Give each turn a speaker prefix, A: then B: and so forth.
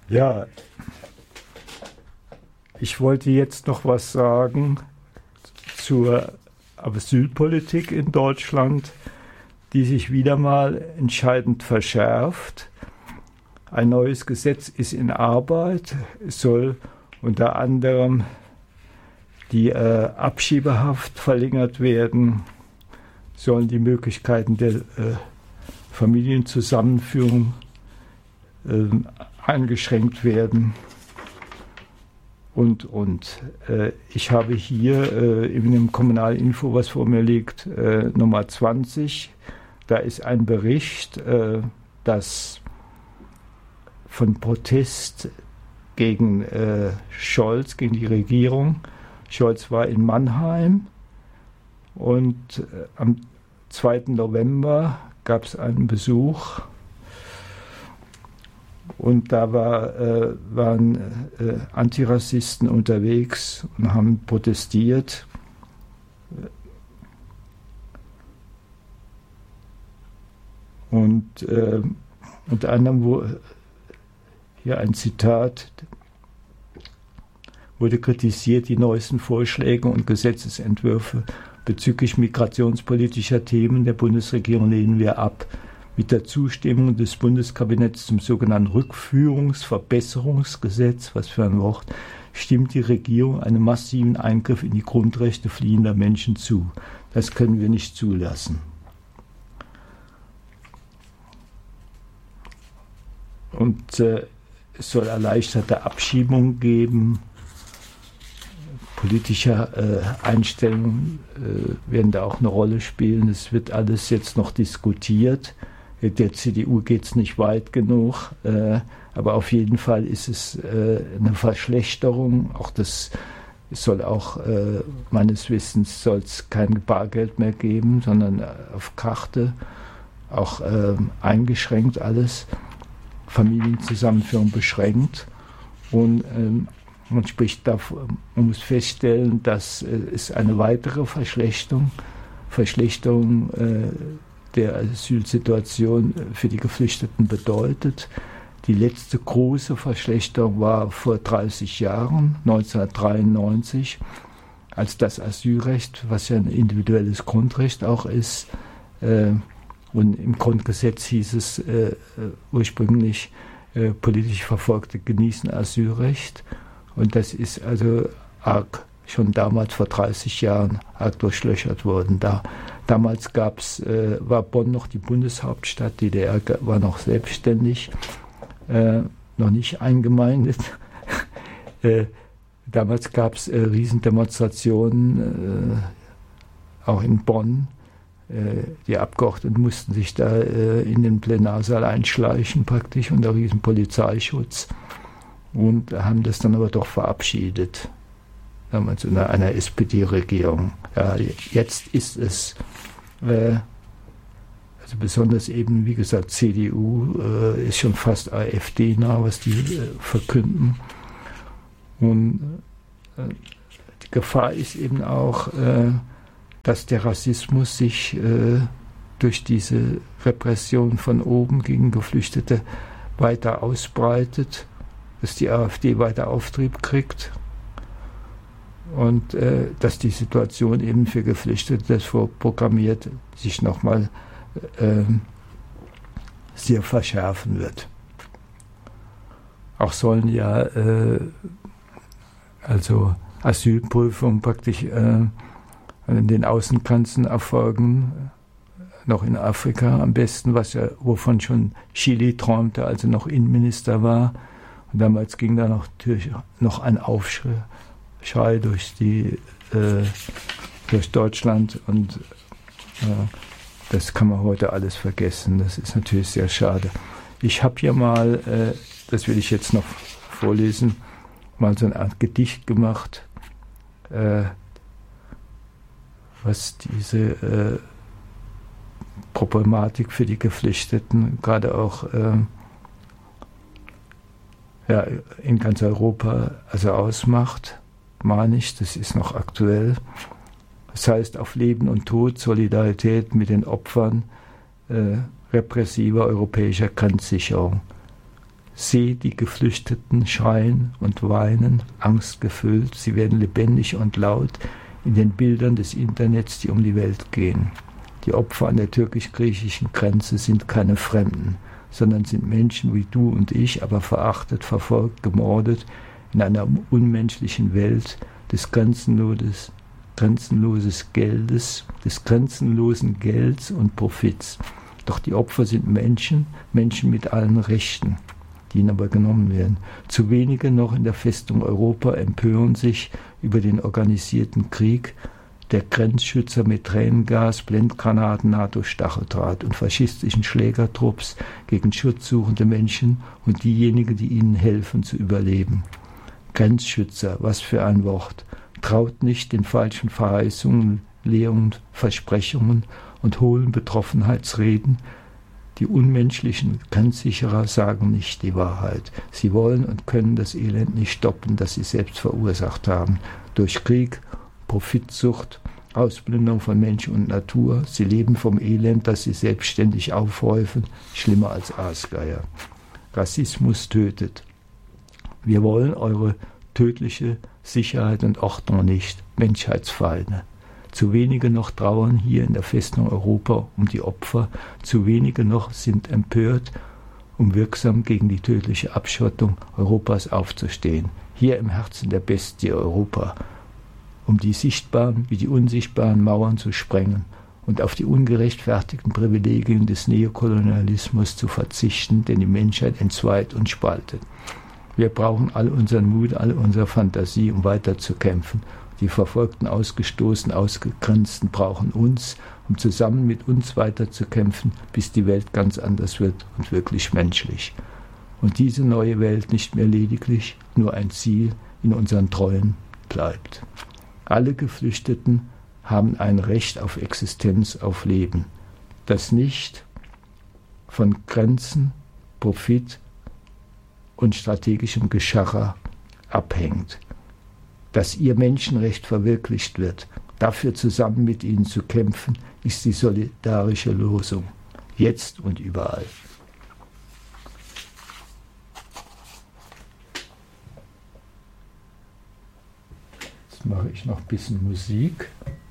A: Ja, ich wollte jetzt noch was sagen zur Asylpolitik in Deutschland, die sich wieder mal entscheidend verschärft. Ein neues Gesetz ist in Arbeit. Es soll unter anderem die Abschiebehaft verlängert werden, sollen die Möglichkeiten der Familienzusammenführung eingeschränkt werden. Und ich habe hier in dem Kommunalinfo, was vor mir liegt, Nummer 20. Da ist ein Bericht, dass von Protest gegen Scholz, gegen die Regierung. Scholz war in Mannheim und am 2. November gab es einen Besuch. Und da waren Antirassisten unterwegs und haben protestiert. Und unter anderem hier ein Zitat, wurde kritisiert, die neuesten Vorschläge und Gesetzesentwürfe bezüglich migrationspolitischer Themen der Bundesregierung lehnen wir ab. Mit der Zustimmung des Bundeskabinetts zum sogenannten Rückführungsverbesserungsgesetz, was für ein Wort, stimmt die Regierung einem massiven Eingriff in die Grundrechte fliehender Menschen zu. Das können wir nicht zulassen. Und es soll erleichterte Abschiebungen geben. Politische Einstellungen werden da auch eine Rolle spielen. Es wird alles jetzt noch diskutiert. Der CDU geht es nicht weit genug, aber auf jeden Fall ist es eine Verschlechterung. Auch das soll auch, meines Wissens, soll es kein Bargeld mehr geben, sondern auf Karte, auch eingeschränkt alles. Familienzusammenführung beschränkt. Und man spricht davon, man muss feststellen, dass es eine weitere Verschlechterung der Asylsituation für die Geflüchteten bedeutet. Die letzte große Verschlechterung war vor 30 Jahren, 1993, als das Asylrecht, was ja ein individuelles Grundrecht auch ist, und im Grundgesetz hieß es ursprünglich, politisch Verfolgte genießen Asylrecht. Und das ist also arg, schon damals vor 30 Jahren arg durchlöchert worden. Damals war Bonn noch die Bundeshauptstadt, DDR war noch selbstständig, noch nicht eingemeindet. Damals gab es Riesendemonstrationen, auch in Bonn. Die Abgeordneten mussten sich da in den Plenarsaal einschleichen, praktisch unter riesen Polizeischutz, und haben das dann aber doch verabschiedet, damals unter einer SPD-Regierung. Ja, jetzt ist es, also besonders eben, wie gesagt, CDU ist schon fast AfD-nah, was die verkünden. Und die Gefahr ist eben auch, dass der Rassismus sich durch diese Repression von oben gegen Geflüchtete weiter ausbreitet, dass die AfD weiter Auftrieb kriegt und dass die Situation eben für Geflüchtete, das vorprogrammiert, sich nochmal sehr verschärfen wird. Auch sollen ja also Asylprüfungen praktisch an den Außengrenzen erfolgen, noch in Afrika am besten, wovon schon Chili träumte, als er noch Innenminister war. Und damals ging da natürlich noch ein Aufschrei durch Deutschland, und das kann man heute alles vergessen. Das ist natürlich sehr schade. Ich habe hier mal, das will ich jetzt noch vorlesen, mal so eine Art Gedicht gemacht, was diese Problematik für die Geflüchteten, gerade auch in ganz Europa, also ausmacht, meine ich, das ist noch aktuell. Das heißt, auf Leben und Tod, Solidarität mit den Opfern repressiver europäischer Grenzsicherung. Seh die Geflüchteten schreien und weinen, angstgefüllt, sie werden lebendig und laut in den Bildern des Internets, die um die Welt gehen. Die Opfer an der türkisch-griechischen Grenze sind keine Fremden, sondern sind Menschen wie du und ich, aber verachtet, verfolgt, gemordet in einer unmenschlichen Welt des grenzenlosen Geldes und Profits. Doch die Opfer sind Menschen, Menschen mit allen Rechten, die ihnen aber genommen werden. Zu wenige noch in der Festung Europa empören sich über den organisierten Krieg der Grenzschützer mit Tränengas, Blendgranaten, NATO-Stacheldraht und faschistischen Schlägertrupps gegen schutzsuchende Menschen und diejenigen, die ihnen helfen zu überleben. Grenzschützer, was für ein Wort. Traut nicht den falschen Verheißungen, Lehren, Versprechungen und hohlen Betroffenheitsreden. Die unmenschlichen Grenzsicherer sagen nicht die Wahrheit. Sie wollen und können das Elend nicht stoppen, das sie selbst verursacht haben. Durch Krieg, Profitsucht, Ausplünderung von Mensch und Natur. Sie leben vom Elend, das sie selbstständig aufhäufen, schlimmer als Aasgeier. Rassismus tötet. Wir wollen eure tödliche Sicherheit und Ordnung nicht, Menschheitsfeinde. Zu wenige noch trauern hier in der Festung Europa um die Opfer, zu wenige noch sind empört, um wirksam gegen die tödliche Abschottung Europas aufzustehen. Hier im Herzen der Bestie Europa, um die sichtbaren wie die unsichtbaren Mauern zu sprengen und auf die ungerechtfertigten Privilegien des Neokolonialismus zu verzichten, den die Menschheit entzweit und spaltet. Wir brauchen all unseren Mut, all unsere Fantasie, um weiterzukämpfen. Die Verfolgten, Ausgestoßenen, Ausgegrenzten brauchen uns, um zusammen mit uns weiterzukämpfen, bis die Welt ganz anders wird und wirklich menschlich. Und diese neue Welt nicht mehr lediglich nur ein Ziel in unseren Träumen bleibt. Alle Geflüchteten haben ein Recht auf Existenz, auf Leben, das nicht von Grenzen, Profit und strategischem Geschacher abhängt. Dass ihr Menschenrecht verwirklicht wird, dafür zusammen mit ihnen zu kämpfen, ist die solidarische Losung, jetzt und überall. Jetzt mache ich noch ein bisschen Musik.